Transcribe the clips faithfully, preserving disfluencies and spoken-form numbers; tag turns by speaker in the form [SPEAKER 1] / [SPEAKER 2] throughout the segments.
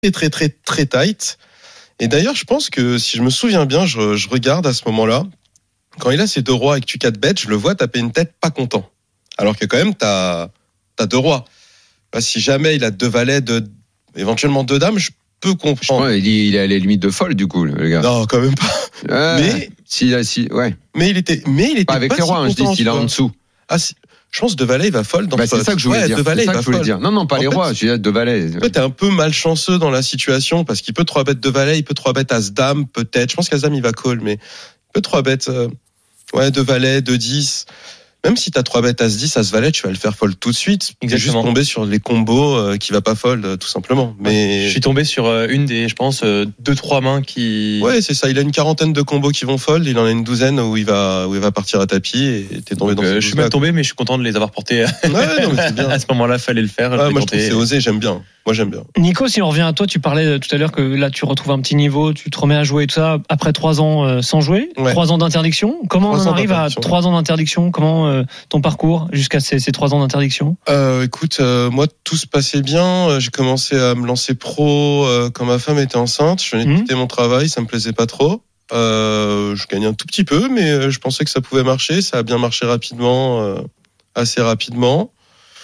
[SPEAKER 1] très très très très tight. Et d'ailleurs, je pense que si je me souviens bien, je, je regarde à ce moment-là, quand il a ses deux rois et que tu quatre bêtes, je le vois taper une tête pas content. Alors que quand même, t'as, t'as deux rois. Bah, si jamais il a deux valets, deux, éventuellement deux dames, je peux comprendre.
[SPEAKER 2] Ouais, il, il est à la limite de fold, du coup, le gars.
[SPEAKER 1] Non, quand même pas.
[SPEAKER 2] Euh,
[SPEAKER 1] mais,
[SPEAKER 2] si, si, ouais.
[SPEAKER 1] mais il était, mais il était
[SPEAKER 2] pas avec
[SPEAKER 1] pas
[SPEAKER 2] les rois,
[SPEAKER 1] si
[SPEAKER 2] hein,
[SPEAKER 1] content,
[SPEAKER 2] je dis s'il est en dessous.
[SPEAKER 1] Ah, si. Je pense que deux valets, il va fold dans
[SPEAKER 2] bah,
[SPEAKER 1] ce
[SPEAKER 2] c'est ça que je voulais
[SPEAKER 1] ouais,
[SPEAKER 2] dire.
[SPEAKER 1] deux valets,
[SPEAKER 2] c'est ça
[SPEAKER 1] il va
[SPEAKER 2] que je voulais
[SPEAKER 1] fold.
[SPEAKER 2] dire. Non, non, pas
[SPEAKER 1] en
[SPEAKER 2] les
[SPEAKER 1] fait,
[SPEAKER 2] rois, je veux dire deux valets.
[SPEAKER 1] En fait, t'es un peu malchanceux dans la situation parce qu'il peut trois bêtes deux valets, il peut trois bêtes as dame, peut-être. Je pense qu'as dame, il va call, mais il peut trois bêtes, euh, ouais, deux valets, deux dix. Même si t'as trois bêtes as dix, as valet, tu vas le faire fold tout de suite. Exactement. Juste tomber sur les combos euh, qui va pas fold, euh, tout simplement. Mais
[SPEAKER 3] je suis tombé sur euh, une des, je pense, euh, deux trois mains qui.
[SPEAKER 1] Ouais, c'est ça. Il a une quarantaine de combos qui vont fold. Il en a une douzaine où il va où il va partir à tapis et t'es tombé. Donc, dans. Euh,
[SPEAKER 3] je suis mal tombé, mais je suis content de les avoir portés.
[SPEAKER 1] Ouais, non, mais c'est bien.
[SPEAKER 3] À ce moment-là, fallait le faire.
[SPEAKER 1] Ah, moi, je trouve que c'est osé. J'aime bien. Moi, j'aime bien.
[SPEAKER 4] Nico, si on revient à toi, tu parlais tout à l'heure que là, tu retrouves un petit niveau, tu te remets à jouer et tout ça après trois ans euh, sans jouer, ouais. trois ans d'interdiction. Comment on en arrive à trois ans d'interdiction? Comment euh, ton parcours jusqu'à ces, ces trois ans d'interdiction?
[SPEAKER 1] euh, Écoute, euh, moi, tout se passait bien. J'ai commencé à me lancer pro euh, quand ma femme était enceinte. Je venais de quitter mmh. mon travail, ça me plaisait pas trop. Euh, je gagnais un tout petit peu, mais je pensais que ça pouvait marcher. Ça a bien marché rapidement, euh, assez rapidement.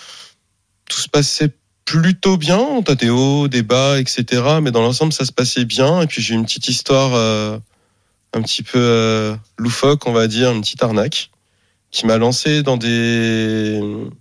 [SPEAKER 1] Tout se passait plutôt bien, on a des hauts, des bas, et cetera. Mais dans l'ensemble, ça se passait bien. Et puis j'ai une petite histoire euh, un petit peu euh, loufoque, on va dire, une petite arnaque, qui m'a lancé dans des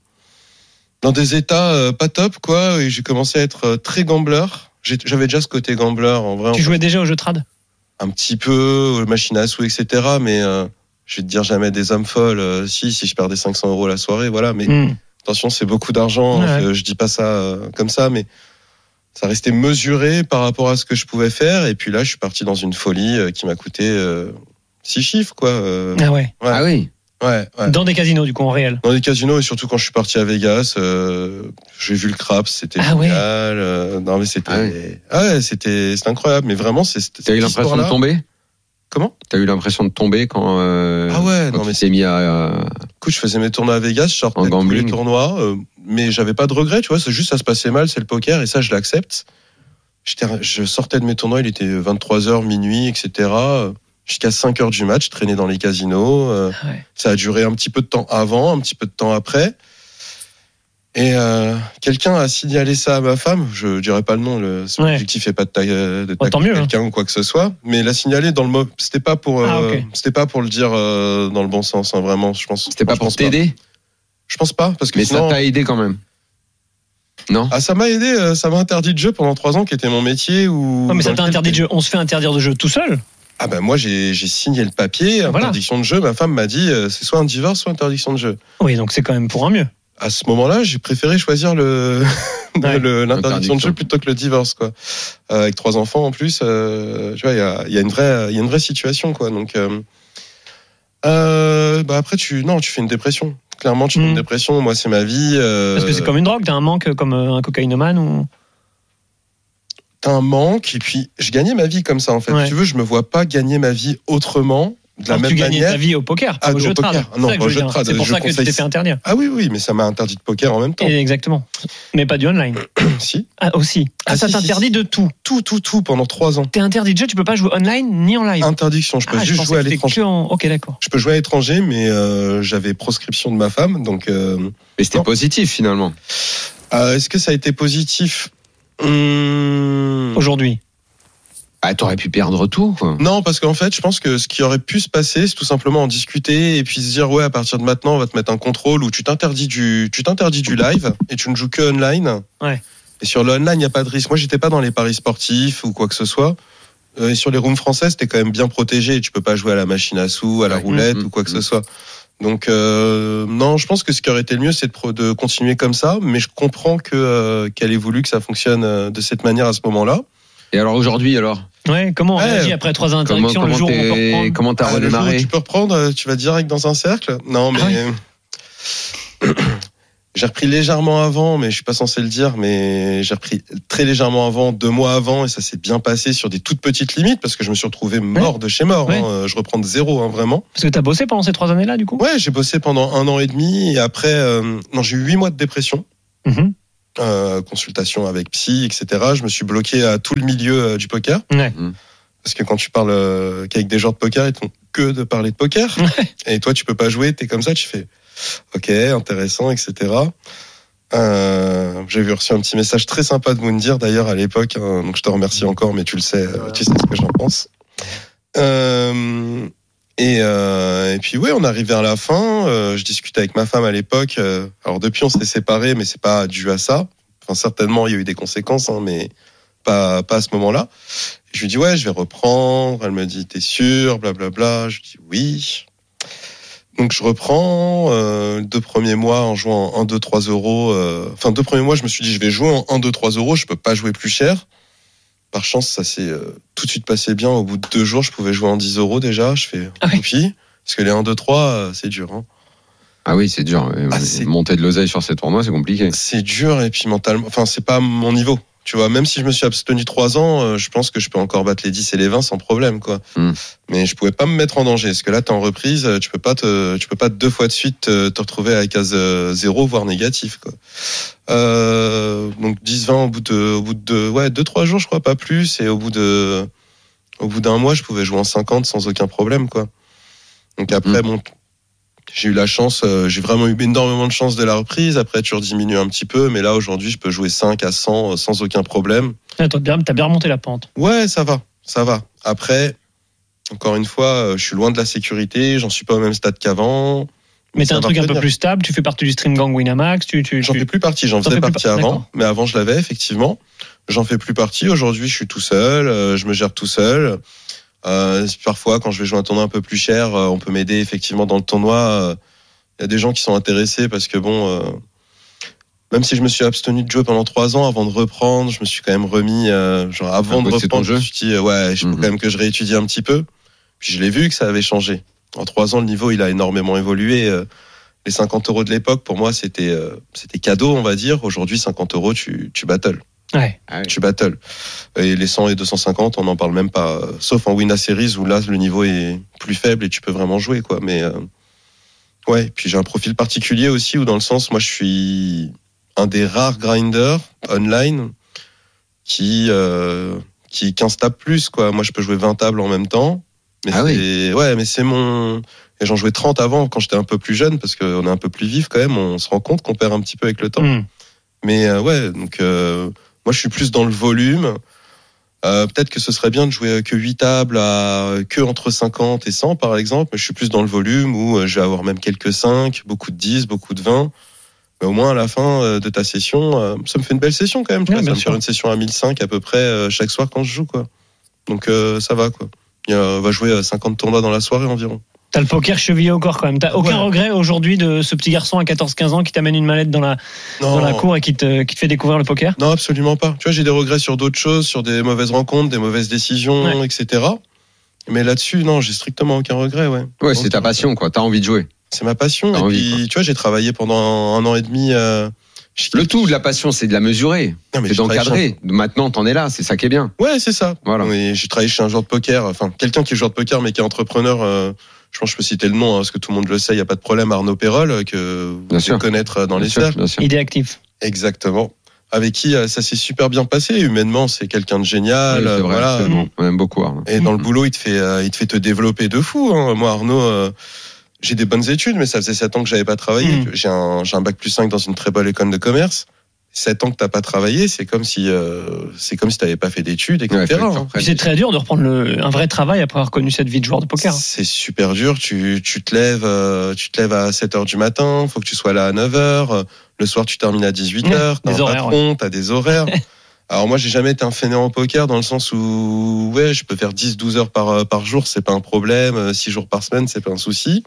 [SPEAKER 1] dans des états euh, pas top, quoi. Et j'ai commencé à être très gambler. J'ai, j'avais déjà ce côté gambler, en vrai.
[SPEAKER 4] Tu jouais déjà au jeu trad?
[SPEAKER 1] Un petit peu, aux machines à sous, et cetera. Mais euh, je vais te dire jamais des hommes folles. Euh, si, si je perdais cinq cents euros la soirée, voilà. Mais mm. attention, c'est beaucoup d'argent. Ouais. Je, je dis pas ça euh, comme ça, mais ça restait mesuré par rapport à ce que je pouvais faire. Et puis là, je suis parti dans une folie euh, qui m'a coûté euh, six chiffres, quoi. Euh,
[SPEAKER 4] ah ouais.
[SPEAKER 2] ouais. Ah oui.
[SPEAKER 1] Ouais, ouais.
[SPEAKER 4] Dans des casinos, du coup, en réel.
[SPEAKER 1] Dans des casinos, et surtout quand je suis parti à Vegas, euh, j'ai vu le craps, c'était
[SPEAKER 4] ah
[SPEAKER 1] génial.
[SPEAKER 4] Ouais.
[SPEAKER 1] Euh, non, mais c'était, ah ouais, ah ouais c'était, c'était incroyable. Mais vraiment, c'est.
[SPEAKER 2] T'as eu l'impression de tomber?
[SPEAKER 1] Comment?
[SPEAKER 2] T'as eu l'impression de tomber quand, euh,
[SPEAKER 1] ah ouais,
[SPEAKER 2] quand
[SPEAKER 1] non,
[SPEAKER 2] tu
[SPEAKER 1] mais
[SPEAKER 2] t'es mis à. Euh,
[SPEAKER 1] écoute, je faisais mes tournois à Vegas, je sortais de tous les tournois, euh, mais j'avais pas de regrets, tu vois. C'est juste ça se passait mal, c'est le poker, et ça, je l'accepte. J'étais, je sortais de mes tournois, il était vingt-trois heures, minuit, et cetera. Jusqu'à cinq heures du match, traîner dans les casinos. Euh, ouais. Ça a duré un petit peu de temps avant, un petit peu de temps après. Et euh, quelqu'un a signalé ça à ma femme. Je dirais pas le nom. Le, son ouais. objectif est pas de tailler de
[SPEAKER 4] oh,
[SPEAKER 1] quelqu'un
[SPEAKER 4] hein.
[SPEAKER 1] ou quoi que ce soit. Mais l'a signalé dans le mot. C'était pas pour. Euh, ah, okay. C'était pas pour le dire euh, dans le bon sens. Hein, vraiment, je pense.
[SPEAKER 2] C'était pas pour t'aider.
[SPEAKER 1] Pas. Je pense pas, parce que
[SPEAKER 2] mais
[SPEAKER 1] sinon,
[SPEAKER 2] ça t'a aidé quand même. Non.
[SPEAKER 1] Ah, ça m'a aidé. Euh, ça m'a interdit de jeu pendant trois ans, qui était mon métier. Ou.
[SPEAKER 4] Non, mais ça t'a interdit de jeu. On se fait interdire de jeu tout seul.
[SPEAKER 1] Ah ben moi j'ai, j'ai signé le papier, interdiction voilà. de jeu. Ma femme m'a dit euh, c'est soit un divorce soit interdiction de jeu.
[SPEAKER 4] Oui, donc c'est quand même pour un mieux.
[SPEAKER 1] À ce moment-là, j'ai préféré choisir le, ouais. le l'interdiction de jeu plutôt que le divorce, quoi. Euh, avec trois enfants en plus, euh, tu vois, il y a, y a une vraie, il y a une vraie situation, quoi. Donc, euh, euh, bah après tu, non, tu fais une dépression. Clairement, tu mmh. fais une dépression. Moi, c'est ma vie. Euh...
[SPEAKER 4] Parce que c'est comme une drogue. T'as un manque comme un cocaïnomane ou.
[SPEAKER 1] Un manque, et puis je gagnais ma vie comme ça, en fait. Ouais. Tu veux, je me vois pas gagner ma vie autrement, de la
[SPEAKER 4] Alors
[SPEAKER 1] même
[SPEAKER 4] tu
[SPEAKER 1] manière.
[SPEAKER 4] Tu gagnais ta vie au poker, pas
[SPEAKER 1] ah,
[SPEAKER 4] au jeu de trad.
[SPEAKER 1] Non, pas au jeu de trad.
[SPEAKER 4] C'est pour ça que tu t'es fait interdire.
[SPEAKER 1] Ah oui, oui, mais ça m'a interdit de poker en même temps.
[SPEAKER 4] Et exactement. Mais pas du online.
[SPEAKER 1] Si.
[SPEAKER 4] Ah, aussi. Ah, ah ça si, t'interdit si,
[SPEAKER 1] si.
[SPEAKER 4] de tout.
[SPEAKER 1] Tout, tout, tout, pendant trois ans.
[SPEAKER 4] T'es interdit de jeu, tu peux pas jouer online ni en live.
[SPEAKER 1] Interdiction, je peux
[SPEAKER 4] ah,
[SPEAKER 1] juste
[SPEAKER 4] je
[SPEAKER 1] jouer à l'étranger.
[SPEAKER 4] En... Ok, d'accord.
[SPEAKER 1] Je peux jouer à l'étranger, mais euh, j'avais proscription de ma femme, donc. Euh...
[SPEAKER 2] Mais c'était non. positif finalement.
[SPEAKER 1] Euh, est-ce que ça a été positif? hum...
[SPEAKER 4] Aujourd'hui.
[SPEAKER 2] Ah, t'aurais pu perdre tout, quoi.
[SPEAKER 1] Non, parce qu'en fait, je pense que ce qui aurait pu se passer, c'est tout simplement en discuter et puis se dire, ouais, à partir de maintenant, on va te mettre un contrôle où tu t'interdis du, tu t'interdis du live et tu ne joues que online.
[SPEAKER 4] Ouais.
[SPEAKER 1] Et sur le online, il n'y a pas de risque. Moi, j'étais pas dans les paris sportifs ou quoi que ce soit. Et sur les rooms françaises, t'es quand même bien protégé. Tu peux pas jouer à la machine à sous, à la ouais. roulette mmh, ou quoi que mmh. ce soit. Donc, euh, non, je pense que ce qui aurait été le mieux, c'est de, pro- de continuer comme ça. Mais je comprends que, euh, qu'elle ait voulu que ça fonctionne de cette manière à ce moment-là.
[SPEAKER 2] Et alors aujourd'hui, alors
[SPEAKER 4] ouais, comment on ouais, réagit après trois ans d'interdiction le jour où on peut reprendre?
[SPEAKER 2] Comment t'as ah, redémarré?
[SPEAKER 1] Le jour où tu peux reprendre, tu vas direct dans un cercle? Non, mais ah, oui. J'ai repris légèrement avant, mais je suis pas censé le dire, mais j'ai repris très légèrement avant, deux mois avant, et ça s'est bien passé sur des toutes petites limites, parce que je me suis retrouvé mort ouais. de chez mort. Ouais. Hein. Je reprends de zéro, hein, vraiment.
[SPEAKER 4] Parce que t'as bossé pendant ces trois années-là, du coup?
[SPEAKER 1] Ouais, j'ai bossé pendant un an et demi, et après, euh, non, j'ai eu huit mois de dépression.
[SPEAKER 4] Mm-hmm.
[SPEAKER 1] euh, consultation avec psy, et cetera. Je me suis bloqué à tout le milieu euh, du poker.
[SPEAKER 4] Ouais.
[SPEAKER 1] Parce que quand tu parles euh, qu'avec des joueurs de poker, ils te font que de parler de poker.
[SPEAKER 4] Ouais.
[SPEAKER 1] Et toi, tu peux pas jouer, t'es comme ça, tu fais ok, intéressant, et cetera. Euh, j'avais reçu un petit message très sympa de Moundir d'ailleurs à l'époque, hein, donc je te remercie encore, mais tu le sais, euh, tu sais ce que j'en pense. Euh, et, euh, et puis ouais, on arrive vers la fin. Euh, je discutais avec ma femme à l'époque. Euh, alors depuis, on s'est séparés, mais c'est pas dû à ça. Enfin, certainement, il y a eu des conséquences, hein, mais pas pas à ce moment-là. Je lui dis ouais, je vais reprendre. Elle me dit t'es sûr, blablabla. Je lui dis oui. Donc je reprends euh, deux premiers mois en jouant en un, deux, trois euros. Euh, enfin deux premiers mois, je me suis dit je vais jouer en un, deux, trois euros. Je peux pas jouer plus cher. Par chance, ça s'est euh, tout de suite passé bien. Au bout de deux jours, je pouvais jouer en dix euros déjà. Je fais
[SPEAKER 4] ah oui.
[SPEAKER 1] Oupi, parce que les un, deux, trois, euh, c'est dur. Hein.
[SPEAKER 2] Ah oui, c'est dur.
[SPEAKER 1] Ah, c'est...
[SPEAKER 2] Monter de l'oseille sur ces tournois, c'est compliqué.
[SPEAKER 1] C'est dur et puis mentalement, enfin c'est pas mon niveau. Tu vois, même si je me suis abstenu trois ans, euh, je pense que je peux encore battre les dix et les vingt sans problème, quoi.
[SPEAKER 2] Mm.
[SPEAKER 1] Mais je pouvais pas me mettre en danger. Parce que là, t'es en reprise, tu peux pas te, tu peux pas deux fois de suite te, te retrouver à la case zéro, voire négatif, quoi. Euh, donc dix, vingt au bout de, au bout de, ouais, deux, trois jours, je crois, pas plus. Et au bout de, au bout d'un mois, je pouvais jouer en cinquante sans aucun problème, quoi. Donc après, mm. bon, j'ai eu la chance, euh, j'ai vraiment eu énormément de chance de la reprise. Après, tu rediminues un petit peu, mais là, aujourd'hui, je peux jouer cinq à cent euh, sans aucun problème.
[SPEAKER 4] Ah, t'as bien, t'as bien remonté la pente.
[SPEAKER 1] Ouais, ça va, ça va. Après, encore une fois, euh, je suis loin de la sécurité, j'en suis pas au même stade qu'avant.
[SPEAKER 4] Mais, mais t'as un truc un peu plus stable, tu fais partie du Stream Gang Winamax, tu, tu,
[SPEAKER 1] J'en
[SPEAKER 4] tu...
[SPEAKER 1] fais plus partie, j'en faisais partie avant, d'accord. Mais avant, je l'avais, effectivement. J'en fais plus partie. Aujourd'hui, je suis tout seul, euh, je me gère tout seul. Euh, parfois, quand je vais jouer un tournoi un peu plus cher, euh, on peut m'aider effectivement dans le tournoi. Il euh, y a des gens qui sont intéressés parce que bon, euh, même si je me suis abstenu de jouer pendant trois ans avant de reprendre, je me suis quand même remis. Euh, genre avant de reprendre, je me suis dit euh, ouais, il faut mm-hmm. quand même que je réétudie un petit peu. Puis je l'ai vu que ça avait changé. En trois ans, le niveau il a énormément évolué. Euh, les cinquante euros de l'époque, pour moi, c'était euh, c'était cadeau, on va dire. Aujourd'hui, cinquante euros, tu tu battles.
[SPEAKER 4] Ouais.
[SPEAKER 1] Tu battles. Et les cent et deux cent cinquante, on n'en parle même pas. Sauf en Wina Series où là, le niveau est plus faible et tu peux vraiment jouer, quoi. Mais, euh, ouais. Puis j'ai un profil particulier aussi où dans le sens, moi, je suis un des rares grinders online qui, euh, qui quinze tables plus, quoi. Moi, je peux jouer vingt tables en même temps. Mais
[SPEAKER 2] ah
[SPEAKER 1] c'est,
[SPEAKER 2] oui.
[SPEAKER 1] ouais, mais c'est mon, et j'en jouais trente avant quand j'étais un peu plus jeune parce qu'on est un peu plus vif quand même. On se rend compte qu'on perd un petit peu avec le temps. Mm. Mais, euh, ouais, donc, euh, moi, je suis plus dans le volume. Euh, peut-être que ce serait bien de jouer que huit tables à que entre cinquante et cent, par exemple. Mais je suis plus dans le volume où je vais avoir même quelques cinq, beaucoup de dix, beaucoup de vingt. Mais au moins, à la fin de ta session, ça me fait une belle session quand même. Tu
[SPEAKER 4] ouais,
[SPEAKER 1] vois, ça me
[SPEAKER 4] sûr.
[SPEAKER 1] fait une session à mille cinq à peu près chaque soir quand je joue, quoi. Donc, euh, ça va, quoi. On va jouer cinquante tournois dans la soirée environ.
[SPEAKER 4] T'as le poker chevillé au corps quand même. T'as aucun ouais. regret aujourd'hui de ce petit garçon à quatorze quinze ans qui t'amène une mallette dans la, dans la cour et qui te, qui te fait découvrir le poker?
[SPEAKER 1] Non, absolument pas. Tu vois, j'ai des regrets sur d'autres choses, sur des mauvaises rencontres, des mauvaises décisions, ouais. et cetera. Mais là-dessus, non, j'ai strictement aucun regret, ouais.
[SPEAKER 2] Ouais, c'est ta passion, quoi. T'as envie de jouer.
[SPEAKER 1] C'est ma passion.
[SPEAKER 2] T'as
[SPEAKER 1] et
[SPEAKER 2] envie,
[SPEAKER 1] puis, quoi. Tu vois, j'ai travaillé pendant un, un an et demi. Euh,
[SPEAKER 2] le tout de la passion, c'est de la mesurer. Non, mais c'est d'encadrer. Chez... Maintenant, t'en es là. C'est ça qui est bien.
[SPEAKER 1] Ouais, c'est ça.
[SPEAKER 2] Voilà.
[SPEAKER 1] Et j'ai travaillé chez un joueur de poker, enfin, quelqu'un qui est joueur de poker, mais qui est entrepreneur. Euh, je pense que je peux citer le nom, hein, parce que tout le monde le sait, il n'y a pas de problème. Arnaud Perrol, que vous devez connaître dans bien les cercles.
[SPEAKER 4] Idée active.
[SPEAKER 1] Exactement. Avec qui ça s'est super bien passé. Humainement, c'est quelqu'un de génial.
[SPEAKER 2] Oui, c'est vrai,
[SPEAKER 1] voilà.
[SPEAKER 2] C'est bon. On aime beaucoup Arnaud.
[SPEAKER 1] Et dans le boulot, il te fait, il te fait te développer de fou. Hein. Moi, Arnaud, euh, j'ai des bonnes études, mais ça faisait sept ans que j'avais pas travaillé. Mmh. J'ai un, j'ai un bac plus cinq dans une très bonne école de commerce. sept ans que t'as pas travaillé, c'est comme si euh, c'est comme si t'avais pas fait d'études, et cetera. Ouais,
[SPEAKER 4] Puis c'est très dur de reprendre le, un vrai travail après avoir connu cette vie de joueur de poker.
[SPEAKER 1] C'est super dur. Tu, tu te lèves, euh, tu te lèves à sept heures du matin. Faut que tu sois là à neuf heures. Le soir, tu termines à dix-huit heures. T'as
[SPEAKER 4] des
[SPEAKER 1] un
[SPEAKER 4] horaires,
[SPEAKER 1] patron,
[SPEAKER 4] ouais.
[SPEAKER 1] T'as des horaires. Alors moi, j'ai jamais été un fainéant au poker dans le sens où ouais, je peux faire dix, douze heures par par jour, c'est pas un problème. six jours par semaine, c'est pas un souci.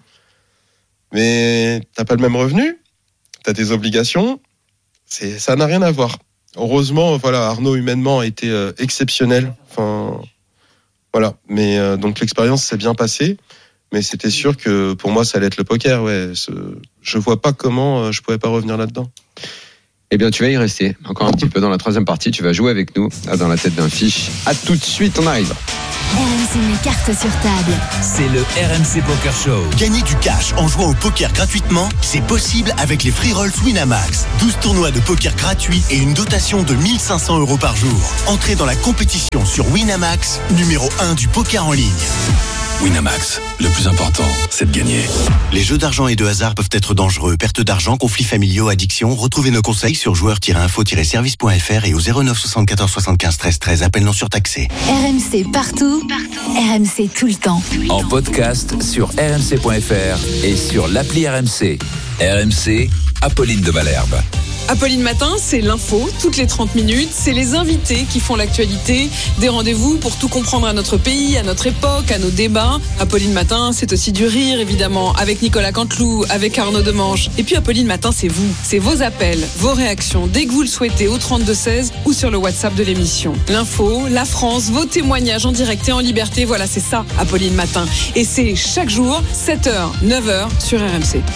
[SPEAKER 1] Mais t'as pas le même revenu. T'as des obligations. C'est, ça n'a rien à voir. Heureusement, voilà, Arnaud humainement a été euh, exceptionnel. Enfin, voilà. Mais euh, donc l'expérience s'est bien passée, mais c'était sûr que pour moi, ça allait être le poker. Ouais, ce, je vois pas comment euh, je pouvais pas revenir là-dedans.
[SPEAKER 2] Eh bien, tu vas y rester. Encore un petit peu dans la troisième partie. Tu vas jouer avec nous, là, dans la tête d'un fiche. À tout de suite, on arrive.
[SPEAKER 5] R M C met cartes sur table.
[SPEAKER 6] C'est le R M C Poker Show.
[SPEAKER 7] Gagner du cash en jouant au poker gratuitement, c'est possible avec les free rolls Winamax. douze tournois de poker gratuits et une dotation de mille cinq cents euros par jour. Entrez dans la compétition sur Winamax, numéro un du poker en ligne.
[SPEAKER 6] Winamax, le plus important, c'est de gagner.
[SPEAKER 7] Les jeux d'argent et de hasard peuvent être dangereux. Perte d'argent, conflits familiaux, addiction. Retrouvez nos conseils sur joueurs tiret info tiret service point f r et au zéro neuf soixante-quatorze soixante-quinze treize treize. Appel non surtaxé.
[SPEAKER 5] R M C partout, partout. R M C tout le temps.
[SPEAKER 6] En podcast sur r m c point f r et sur l'appli R M C. R M C, Apolline de Malherbe.
[SPEAKER 8] Apolline Matin, c'est l'info, toutes les trente minutes, c'est les invités qui font l'actualité, des rendez-vous pour tout comprendre à notre pays, à notre époque, à nos débats. Apolline Matin, c'est aussi du rire, évidemment, avec Nicolas Canteloup, avec Arnaud Demange. Et puis Apolline Matin, c'est vous, c'est vos appels, vos réactions, dès que vous le souhaitez, au trente-deux seize ou sur le WhatsApp de l'émission. L'info, la France, vos témoignages en direct et en liberté, voilà, c'est ça, Apolline Matin. Et c'est chaque jour, sept heures, neuf heures, sur R M C.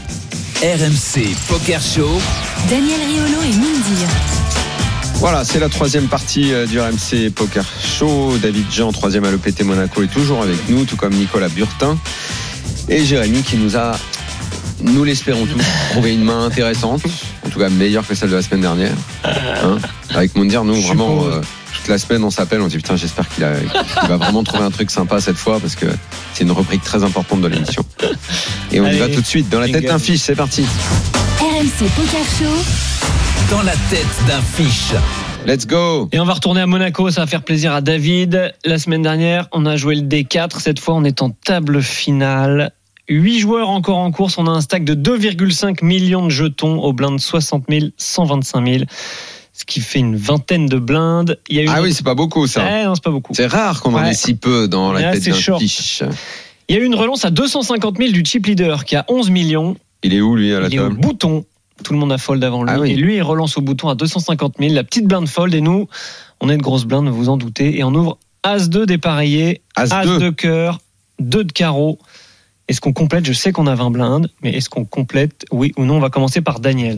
[SPEAKER 6] R M C Poker Show.
[SPEAKER 5] Daniel Riolo et Mindir.
[SPEAKER 2] Voilà, c'est la troisième partie du R M C Poker Show. David Jean, troisième à l'E P T Monaco, est toujours avec nous, tout comme Nicolas Burtin et Jérémy qui nous a, nous l'espérons tous, trouvé une main intéressante, en tout cas meilleure que celle de la semaine dernière. Hein, avec Mindir, nous vraiment euh, toute la semaine on s'appelle, on dit putain j'espère qu'il, a, qu'il va vraiment trouver un truc sympa cette fois parce que c'est une rubrique très importante de l'émission. Et on Allez, y va tout de suite dans la tête d'un fiche, c'est parti.
[SPEAKER 5] R M C Poker Show.
[SPEAKER 6] Dans la tête d'un fiche.
[SPEAKER 2] Let's go.
[SPEAKER 4] Et on va retourner à Monaco, ça va faire plaisir à David. La semaine dernière, on a joué le D quatre. Cette fois, on est en table finale. huit joueurs encore en course. On a un stack de deux virgule cinq millions de jetons au blind soixante mille, cent vingt-cinq mille. Ce qui fait une vingtaine de blindes. Il y a une...
[SPEAKER 2] Ah oui, c'est pas beaucoup ça.
[SPEAKER 4] Eh, non, c'est pas beaucoup.
[SPEAKER 2] C'est rare qu'on en ouais. ait si peu dans la ouais, tête d'un short. Fiche.
[SPEAKER 4] Il y a eu une relance à deux cent cinquante mille du chip leader qui a onze millions.
[SPEAKER 2] Il est où lui à la
[SPEAKER 4] il
[SPEAKER 2] table?
[SPEAKER 4] Il est au bouton. Tout le monde a fold avant lui.
[SPEAKER 2] Ah oui.
[SPEAKER 4] Et lui, il relance au bouton à deux cent cinquante mille. La petite blinde fold. Et nous, on est de grosses blindes, vous en doutez. Et on ouvre As deux dépareillé, As, As de cœur, deux de carreau. Est-ce qu'on complète? Je sais qu'on a vingt blindes, mais est-ce qu'on complète? Oui ou non? On va commencer par Daniel.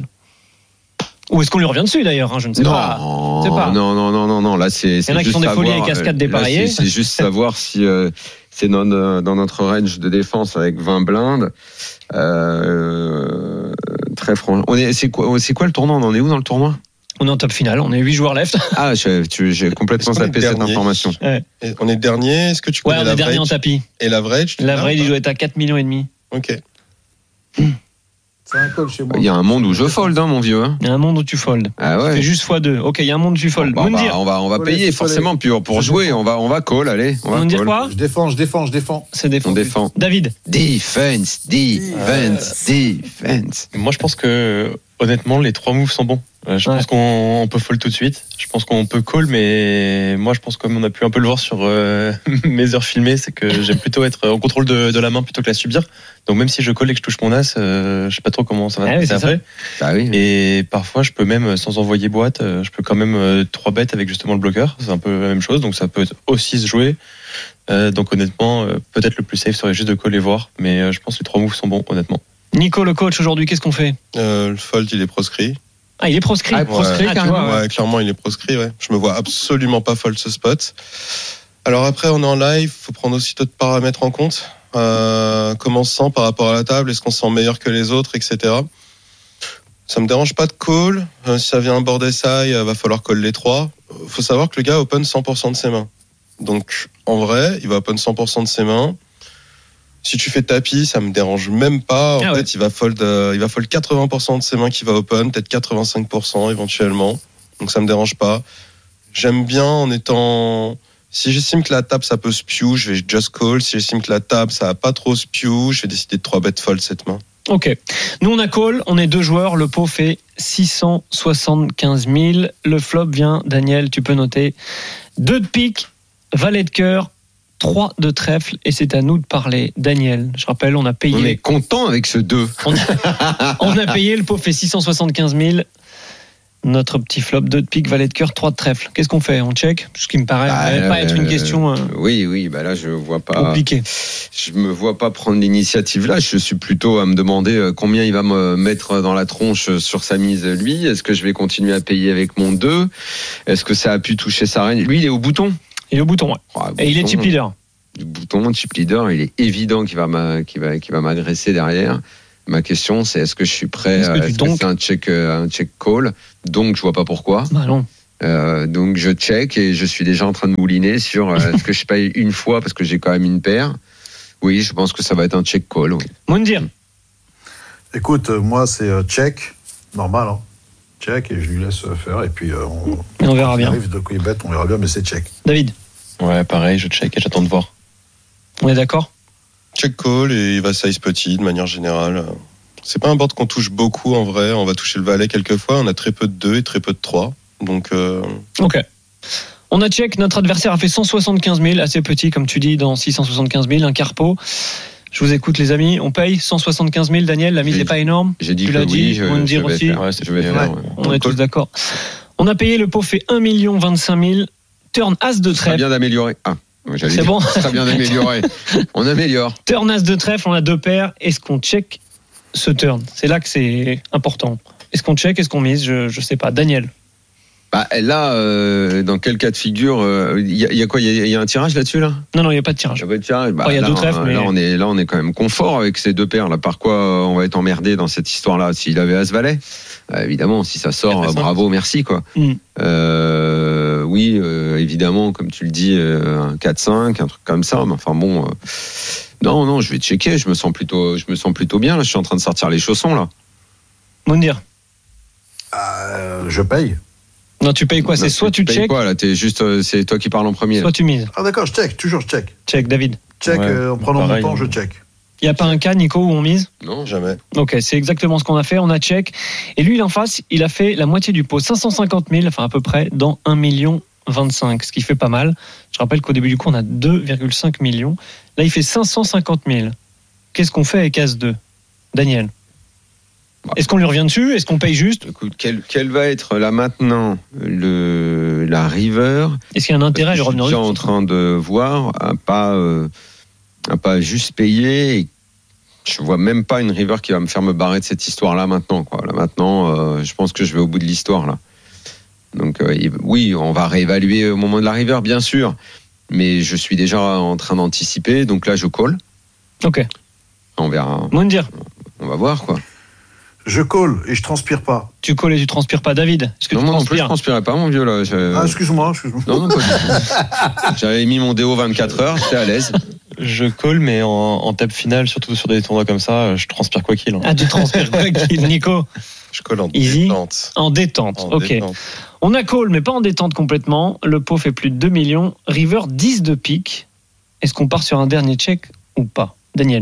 [SPEAKER 4] Ou est-ce qu'on lui revient dessus d'ailleurs hein? Je ne sais
[SPEAKER 2] non,
[SPEAKER 4] pas. Je sais pas.
[SPEAKER 2] Non, non, non, non, non. Là, c'est.
[SPEAKER 4] Il y en a qui sont des folies avec cascade dépareillée.
[SPEAKER 2] C'est, c'est juste savoir si euh, c'est dans, dans notre range de défense avec vingt blindes. Euh, très franchement. On est, c'est quoi, c'est quoi le tournoi? On en est où dans le tournoi?
[SPEAKER 4] On est en top finale. On est huit joueurs left.
[SPEAKER 2] Ah, je, tu, j'ai complètement zappé cette information.
[SPEAKER 1] Ouais. On est dernier. Est-ce que tu connais
[SPEAKER 4] ouais, on est dernier en tapis.
[SPEAKER 1] Et l'average?
[SPEAKER 4] L'average, il doit être à quatre millions et demi.
[SPEAKER 1] Ok.
[SPEAKER 2] Hmm. C'est un call chez moi. Il y a un monde où je fold, hein, mon vieux.
[SPEAKER 4] Il y a un monde où tu fold.
[SPEAKER 2] Ah ouais.
[SPEAKER 4] Tu fais juste fois deux. Ok, il y a un monde où tu fold.
[SPEAKER 2] Bon, bah, on va, on va payer forcément. Puis pour jouer, on va, on va call. Allez, on va
[SPEAKER 4] dire quoi?
[SPEAKER 9] Je défends, je défends, je défends.
[SPEAKER 4] C'est défend.
[SPEAKER 2] On défend.
[SPEAKER 4] David.
[SPEAKER 2] Defense, defense, defense.
[SPEAKER 3] Moi, je pense que honnêtement, les trois moves sont bons. Je ouais. pense qu'on on peut fold tout de suite. Je pense qu'on peut call, mais moi, je pense comme on a pu un peu le voir sur euh, mes heures filmées, c'est que j'aime plutôt être en contrôle de, de la main plutôt que la subir. Donc même si je call et que je touche mon as, euh, je sais pas trop comment ça va se passer après.
[SPEAKER 2] Bah oui.
[SPEAKER 3] Et parfois, je peux même, sans envoyer boîte, je peux quand même trois bêtes avec justement le bloqueur. C'est un peu la même chose, donc ça peut aussi se jouer. Euh, donc honnêtement, euh, peut-être le plus safe serait juste de call et voir, mais euh, je pense que les trois moves sont bons, honnêtement.
[SPEAKER 4] Nico, le coach, aujourd'hui, qu'est-ce qu'on fait?
[SPEAKER 1] euh, Le fold, il est proscrit.
[SPEAKER 4] Ah, il est proscrit.
[SPEAKER 1] Ah,
[SPEAKER 4] proscrit
[SPEAKER 1] ouais.
[SPEAKER 4] ah, tu vois,
[SPEAKER 1] ouais. ouais, clairement, il est proscrit. Ouais. Je me vois absolument pas fold ce spot. Alors après, on est en live. Faut prendre aussi d'autres paramètres en compte. Euh, comment on se sent par rapport à la table? Est-ce qu'on se sent meilleur que les autres, et cetera. Ça me dérange pas de call. Euh, si ça vient un board S I, euh, va falloir call les trois. Faut savoir que le gars open cent pour cent de ses mains. Donc, en vrai, il va open cent pour cent de ses mains. Si tu fais tapis, ça me dérange même pas. En ah fait, ouais. il va fold, euh, il va fold quatre-vingts pour cent de ses mains qui va open, peut-être quatre-vingt-cinq pour cent éventuellement. Donc ça me dérange pas. J'aime bien en étant. Si j'estime que la table ça peut spew, je vais just call. Si j'estime que la table ça va pas trop spew, je vais décider de trois bêtes fold cette main.
[SPEAKER 4] Ok. Nous on a call, on est deux joueurs. Le pot fait six cent soixante-quinze mille. Le flop vient, Daniel, tu peux noter. Deux de pique, valet de cœur. trois de trèfle et c'est à nous de parler. Daniel, je rappelle, on a payé.
[SPEAKER 2] On est content avec ce deux.
[SPEAKER 4] On a, on a payé, le pot fait six cent soixante-quinze mille. Notre petit flop, deux de pique, valet de cœur, trois de trèfle. Qu'est-ce qu'on fait? On check? Ce qui me paraît bah, euh, pas être une question. Euh,
[SPEAKER 2] oui, oui, bah là je vois pas.
[SPEAKER 4] Compliqué.
[SPEAKER 2] Je me vois pas prendre l'initiative là. Je suis plutôt à me demander combien il va me mettre dans la tronche sur sa mise lui. Est-ce que je vais continuer à payer avec mon deux? Est-ce que ça a pu toucher sa reine? Lui, il est au bouton.
[SPEAKER 4] Il est au bouton, ouais.
[SPEAKER 2] Ah,
[SPEAKER 4] Et il est chip leader.
[SPEAKER 2] Du bouton, chip leader, il est évident qu'il va, m'a, qu'il va, qu'il va m'agresser derrière. Ma question, c'est est-ce que je suis prêt
[SPEAKER 4] Est-ce que
[SPEAKER 2] à
[SPEAKER 4] tu
[SPEAKER 2] est-ce
[SPEAKER 4] donc
[SPEAKER 2] que c'est un check, un check call. Donc, je vois pas pourquoi.
[SPEAKER 4] Bah non.
[SPEAKER 2] Euh, donc, je check et je suis déjà en train de mouliner sur euh, est-ce que je paye une fois parce que j'ai quand même une paire. Oui, je pense que ça va être un check call. Oui.
[SPEAKER 4] Moundir.
[SPEAKER 9] Écoute, euh, moi, c'est euh, check, normal, hein. Check, et je lui laisse faire, et puis euh, on,
[SPEAKER 4] et on verra bien.
[SPEAKER 9] arrive de quoi il bête, on verra bien, mais c'est check.
[SPEAKER 4] David.
[SPEAKER 3] Ouais, pareil, je check et j'attends de voir.
[SPEAKER 4] On est d'accord?
[SPEAKER 1] Check call et il va size petit de manière générale. C'est pas un board qu'on touche beaucoup en vrai. On va toucher le valet quelques fois. On a très peu de deux et très peu de trois. Donc. Euh...
[SPEAKER 4] Ok. On a check. Notre adversaire a fait cent soixante-quinze mille, assez petit comme tu dis, dans six cent soixante-quinze mille, un carpo. Je vous écoute les amis. On paye cent soixante-quinze mille. Daniel, la mise n'est pas énorme.
[SPEAKER 2] J'ai dit
[SPEAKER 4] tu
[SPEAKER 2] que
[SPEAKER 4] l'as
[SPEAKER 2] oui.
[SPEAKER 4] dit.
[SPEAKER 2] Je,
[SPEAKER 4] on
[SPEAKER 2] je
[SPEAKER 4] dire
[SPEAKER 2] vais
[SPEAKER 4] aussi.
[SPEAKER 2] faire. Ouais, je vais faire.
[SPEAKER 4] Ouais,
[SPEAKER 2] Ouais.
[SPEAKER 4] On est tous d'accord. On a payé. Le pot fait un million vingt-cinq mille. Turn as de
[SPEAKER 2] C'est
[SPEAKER 4] trèfle.
[SPEAKER 2] bien d'améliorer. Ah. J'allais
[SPEAKER 4] C'est
[SPEAKER 2] dire,
[SPEAKER 4] bon.
[SPEAKER 2] c'est très bien d'améliorer. On améliore.
[SPEAKER 4] Turn as de trèfle, on a deux paires. Est-ce qu'on check ce turn? C'est là que c'est important. Est-ce qu'on check? Est-ce qu'on mise? Je je sais pas. Daniel.
[SPEAKER 2] Bah, là, euh, dans quel cas de figure il euh, y, y a quoi? Il y, y a un tirage là-dessus là?
[SPEAKER 4] Non non, il y a pas de tirage.
[SPEAKER 2] Il y a pas de tirage. Bah,
[SPEAKER 4] oh, y a
[SPEAKER 2] là,
[SPEAKER 4] deux trèfles.
[SPEAKER 2] Là,
[SPEAKER 4] mais...
[SPEAKER 2] on est là, on est quand même confort avec ces deux paires. Là, par quoi on va être emmerdé dans cette histoire-là? S'il avait as valet, euh, évidemment, si ça sort, euh, bravo, merci quoi.
[SPEAKER 4] Mm.
[SPEAKER 2] Euh, oui, euh, évidemment, comme tu le dis, euh, un quatre cinq, un truc comme ça. Mais enfin bon, euh, non, non, je vais checker. Je me sens plutôt, je me sens plutôt bien. Là, je suis en train de sortir les chaussons là.
[SPEAKER 4] Moundir.
[SPEAKER 9] Euh, je paye.
[SPEAKER 4] Non, tu payes quoi?
[SPEAKER 2] Non,
[SPEAKER 4] C'est soit tu,
[SPEAKER 2] tu
[SPEAKER 4] check,
[SPEAKER 2] quoi là? T'es juste, euh, c'est toi qui parles en premier.
[SPEAKER 4] soit tu mises.
[SPEAKER 9] Ah d'accord, je check, toujours je check.
[SPEAKER 4] Check, David.
[SPEAKER 9] Check,
[SPEAKER 3] Ouais,
[SPEAKER 9] euh, en prenant
[SPEAKER 3] pareil,
[SPEAKER 9] mon temps,
[SPEAKER 3] hein.
[SPEAKER 9] je check.
[SPEAKER 4] Il n'y a pas un cas, Nico, où on mise?
[SPEAKER 2] Non,
[SPEAKER 1] Jamais.
[SPEAKER 4] Ok, c'est exactement ce qu'on a fait. On a check. Et lui, il en face, il a fait la moitié du pot, cinq cent cinquante mille, enfin à peu près, dans un million vingt-cinq, ce qui fait pas mal. Je rappelle qu'au début du coup, on a deux virgule cinq millions. Là, il fait cinq cent cinquante mille. Qu'est-ce qu'on fait avec as deux? Daniel. Est-ce qu'on lui revient dessus? Est-ce qu'on paye juste?
[SPEAKER 2] Écoute, quel, quel va être là maintenant le, la river?
[SPEAKER 4] Est-ce qu'il y a un intérêt à lui
[SPEAKER 2] Je suis
[SPEAKER 4] revenir
[SPEAKER 2] déjà
[SPEAKER 4] dessus?
[SPEAKER 2] en train de voir à pas, euh, à pas juste payer. Et je vois même pas une river qui va me faire me barrer de cette histoire-là maintenant. Quoi. Là maintenant, euh, je pense que je vais au bout de l'histoire là. Donc euh, oui, on va réévaluer au moment de la river, bien sûr. Mais je suis déjà en train d'anticiper. Donc là, je call.
[SPEAKER 4] Ok.
[SPEAKER 2] On verra.
[SPEAKER 4] Moundir.
[SPEAKER 2] On va voir quoi.
[SPEAKER 9] Je call et je transpire pas.
[SPEAKER 4] Tu colles et tu transpires pas. David, est-ce que
[SPEAKER 2] Non,
[SPEAKER 4] tu
[SPEAKER 2] moi non plus, je
[SPEAKER 4] transpires?
[SPEAKER 2] transpirais pas, mon vieux là. Je...
[SPEAKER 9] Ah, excuse-moi, excuse-moi.
[SPEAKER 2] Non, non, pas du tout. J'avais mis mon déo vingt-quatre heures, j'étais à l'aise.
[SPEAKER 3] Je call, mais en, en table finale, surtout sur des tournois comme ça, je transpire quoi qu'il. Hein.
[SPEAKER 4] Ah, tu transpires quoi, Nico?
[SPEAKER 1] Je colle en
[SPEAKER 4] Easy.
[SPEAKER 1] détente.
[SPEAKER 4] En détente,
[SPEAKER 1] En
[SPEAKER 4] ok.
[SPEAKER 1] détente.
[SPEAKER 4] On a call, mais pas en détente complètement. Le pot fait plus de deux millions. River, dix de pique. Est-ce qu'on part sur un dernier check ou pas? Daniel.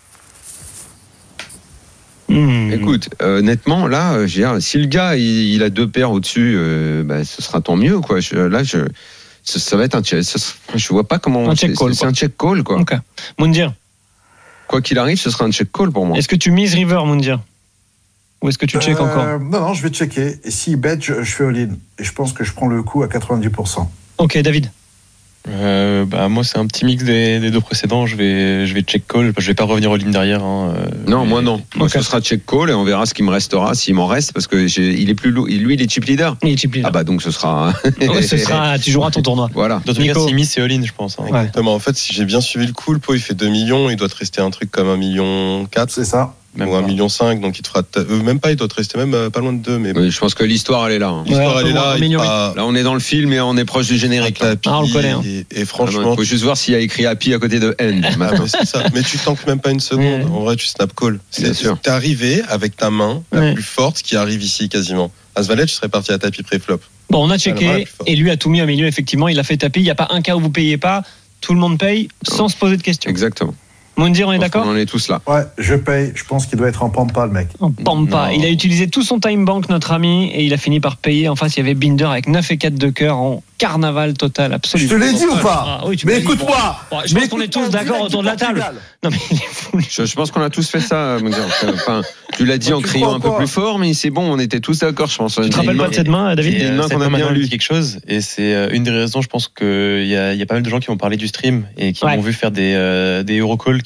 [SPEAKER 4] Hmm.
[SPEAKER 2] Écoute, euh, honnêtement, là, euh, je veux dire, si le gars il, il a deux paires au-dessus, euh, bah, ce sera tant mieux, quoi. Je, là, je, ça, ça va être un check. Ça, je vois pas comment.
[SPEAKER 4] Un check
[SPEAKER 2] c'est,
[SPEAKER 4] call,
[SPEAKER 2] c'est
[SPEAKER 4] quoi.
[SPEAKER 2] un check call, quoi.
[SPEAKER 4] Ok. Moundir,
[SPEAKER 2] Quoi qu'il arrive, ce sera un check call pour moi.
[SPEAKER 4] est-ce que tu mises River, Moundir? Ou est-ce que tu check
[SPEAKER 9] Euh,
[SPEAKER 4] encore?
[SPEAKER 9] Non, non, je vais checker. Et s'il bet, je, je fais all-in. Et je pense que je prends le coup à quatre-vingt-dix pour cent.
[SPEAKER 4] Ok, David.
[SPEAKER 3] Euh, bah, moi, c'est un petit mix des, des deux précédents. Je vais, je vais check call. Je vais pas revenir aux lignes derrière. Hein.
[SPEAKER 2] Non,
[SPEAKER 3] Mais-
[SPEAKER 2] moi non. Moi,
[SPEAKER 4] Ok.
[SPEAKER 2] ce sera check call et on verra ce qui me restera, s'il m'en reste, parce que j'ai, il est plus lourd. Lui, il est chip leader.
[SPEAKER 4] Il est chip leader.
[SPEAKER 2] Ah bah donc ce sera.
[SPEAKER 4] Ouais, ce sera, tu joueras ton tournoi.
[SPEAKER 2] Voilà.
[SPEAKER 3] Dans tous les cas,
[SPEAKER 4] Nico.
[SPEAKER 3] si miss, c'est all-in, je pense. Hein.
[SPEAKER 4] Ouais.
[SPEAKER 1] Exactement. En fait, si j'ai bien suivi le coup, le pot il fait deux millions, il doit te rester un truc comme un million quatre
[SPEAKER 9] C'est ça.
[SPEAKER 3] Même
[SPEAKER 1] ou un
[SPEAKER 3] pas.
[SPEAKER 1] million cinq, donc il te fera ta- euh, même pas, il doit te rester même euh, pas loin de deux, mais
[SPEAKER 2] Oui, je pense que l'histoire elle est là. hein.
[SPEAKER 1] l'histoire
[SPEAKER 4] Ouais, un
[SPEAKER 1] elle est
[SPEAKER 4] peu moins,
[SPEAKER 1] là,
[SPEAKER 4] un
[SPEAKER 1] il
[SPEAKER 4] million
[SPEAKER 1] fera
[SPEAKER 2] Là, on est dans le film et on est proche du générique.
[SPEAKER 1] un
[SPEAKER 2] là.
[SPEAKER 1] tapis,
[SPEAKER 4] Ah, on le connaît, hein.
[SPEAKER 1] et, et
[SPEAKER 2] Il
[SPEAKER 1] franchement,
[SPEAKER 2] faut juste voir s'il y a écrit happy à côté de end.
[SPEAKER 1] Ah,
[SPEAKER 2] maintenant.
[SPEAKER 1] mais c'est ça. Mais tu tankes même pas une seconde.
[SPEAKER 4] Ouais.
[SPEAKER 1] En vrai, tu snap call.
[SPEAKER 2] Bien
[SPEAKER 1] C'est,
[SPEAKER 2] sûr.
[SPEAKER 1] t'es arrivé avec ta main la
[SPEAKER 4] Ouais.
[SPEAKER 1] plus forte qui arrive ici quasiment. As-Valet, tu serais parti à tapis pré-flop.
[SPEAKER 4] Bon, on a
[SPEAKER 1] Ah, le bras
[SPEAKER 4] checké
[SPEAKER 1] est plus fort.
[SPEAKER 4] et lui a tout mis au milieu. Effectivement, il a fait taper. Il n'y a pas un cas où vous payez pas. Tout le monde paye sans se poser de questions.
[SPEAKER 2] Exactement.
[SPEAKER 4] Moundir, on est
[SPEAKER 2] Je pense
[SPEAKER 4] d'accord?
[SPEAKER 2] qu'on en est tous là.
[SPEAKER 9] Ouais, je paye. Je pense qu'il doit être en pampa, le mec.
[SPEAKER 4] En pampa.
[SPEAKER 2] Non.
[SPEAKER 4] Il a utilisé tout son time bank, notre ami, et il a fini par payer. En face, il y avait Binder avec neuf et quatre de cœur en carnaval total, absolument.
[SPEAKER 9] Je te l'ai dit ou pas?
[SPEAKER 4] Ah, oui, tu me
[SPEAKER 9] Mais
[SPEAKER 4] l'as dit.
[SPEAKER 9] écoute-moi.
[SPEAKER 4] Bon, je pense qu'on est tous d'accord autour de la table. Non, mais il est fou.
[SPEAKER 2] Je, je pense qu'on a tous fait ça. me dire. Enfin, tu l'as dit
[SPEAKER 9] Toi,
[SPEAKER 2] en
[SPEAKER 9] tu
[SPEAKER 2] criant
[SPEAKER 9] crois
[SPEAKER 2] un peu
[SPEAKER 9] quoi
[SPEAKER 2] plus fort, mais c'est bon, on était tous d'accord, je pense.
[SPEAKER 4] Tu te rappelles pas de cette main, David?
[SPEAKER 2] Et,
[SPEAKER 3] Et,
[SPEAKER 2] une main
[SPEAKER 3] euh,
[SPEAKER 2] qu'on
[SPEAKER 3] cette
[SPEAKER 2] a
[SPEAKER 3] main,
[SPEAKER 2] bien
[SPEAKER 3] maintenant,
[SPEAKER 2] lue.
[SPEAKER 3] dit quelque chose, et c'est euh, une des raisons, je pense qu'il y a, il y a pas mal de gens qui vont parler du stream et qui
[SPEAKER 4] Ouais.
[SPEAKER 3] ont vu faire des, euh, des Eurocalls qui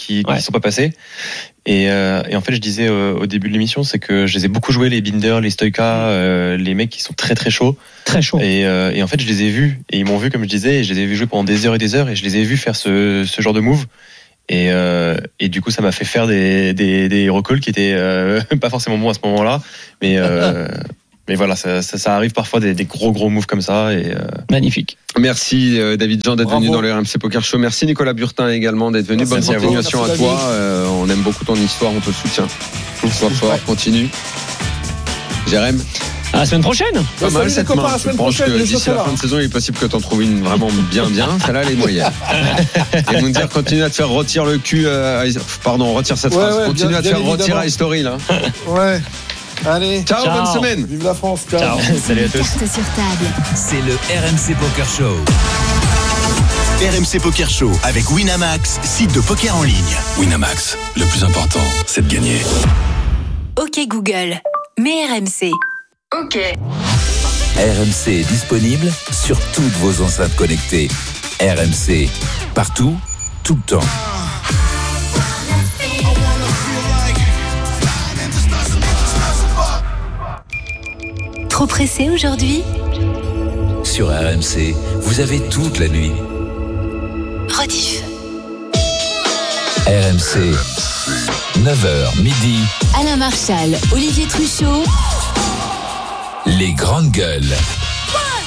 [SPEAKER 3] qui ne
[SPEAKER 4] Ouais.
[SPEAKER 3] sont pas passés. Et, euh, et en fait, je disais euh, au début de l'émission, c'est que je les ai beaucoup joués, les Binder, les Stoïka, euh, les mecs qui sont très très chauds.
[SPEAKER 4] Très chaud.
[SPEAKER 3] Et, euh, et en fait, je les ai vus, et ils m'ont vu, comme je disais, et je les ai vus jouer pendant des heures et des heures, et je les ai vus faire ce, ce genre de move. Et, euh, et du coup, ça m'a fait faire des, des, des recalls qui étaient euh, pas forcément bons à ce moment-là. Mais, euh, mais voilà, ça, ça, ça arrive parfois des, des gros gros moves comme ça. Et, euh...
[SPEAKER 4] Magnifique.
[SPEAKER 2] Merci euh, David Jean d'être
[SPEAKER 9] Bravo.
[SPEAKER 2] venu dans le R M C Poker Show. Merci Nicolas Burtin également d'être venu.
[SPEAKER 9] Merci
[SPEAKER 2] Bonne
[SPEAKER 9] à vous.
[SPEAKER 2] continuation
[SPEAKER 9] Merci
[SPEAKER 2] à toi.
[SPEAKER 9] David.
[SPEAKER 2] Euh, on aime beaucoup ton histoire, on te soutient. Sois fort, continue. Jérém,
[SPEAKER 4] À la semaine prochaine.
[SPEAKER 2] pas mal
[SPEAKER 9] salut les
[SPEAKER 2] cette
[SPEAKER 9] copains,
[SPEAKER 2] main.
[SPEAKER 9] à la
[SPEAKER 2] Je
[SPEAKER 9] semaine
[SPEAKER 2] pense
[SPEAKER 9] prochaine,
[SPEAKER 2] que
[SPEAKER 9] je
[SPEAKER 2] d'ici
[SPEAKER 9] serai
[SPEAKER 2] la
[SPEAKER 9] là.
[SPEAKER 2] fin de saison, il est possible que tu en trouves une vraiment bien bien. Celle-là, elle est moyenne. Et Moundir continue à te faire retirer le cul. Euh, à- pardon, retire cette
[SPEAKER 9] Ouais,
[SPEAKER 2] phrase.
[SPEAKER 9] ouais,
[SPEAKER 2] continue
[SPEAKER 9] bien-
[SPEAKER 2] à te
[SPEAKER 9] bien
[SPEAKER 2] faire retirer
[SPEAKER 9] évidemment.
[SPEAKER 2] à History là.
[SPEAKER 9] Ouais. Allez.
[SPEAKER 2] Ciao,
[SPEAKER 4] Ciao.
[SPEAKER 2] bonne semaine.
[SPEAKER 9] Vive la France. Ciao.
[SPEAKER 4] Ciao.
[SPEAKER 3] Salut à tous.
[SPEAKER 5] Carte sur table.
[SPEAKER 6] C'est le R M C Poker Show.
[SPEAKER 7] R M C Poker Show avec Winamax, site de poker en ligne.
[SPEAKER 10] Winamax, le plus important, c'est de gagner.
[SPEAKER 5] Ok Google. Mets R M C.
[SPEAKER 8] Ok.
[SPEAKER 6] R M C est disponible sur toutes vos enceintes connectées. R M C, partout, tout le temps.
[SPEAKER 5] Trop pressé aujourd'hui?
[SPEAKER 6] Sur R M C, vous avez toute la nuit.
[SPEAKER 5] Rediff.
[SPEAKER 6] R M C, neuf heures midi,
[SPEAKER 5] Alain Marchal, Olivier Truchot.
[SPEAKER 6] les grandes gueules.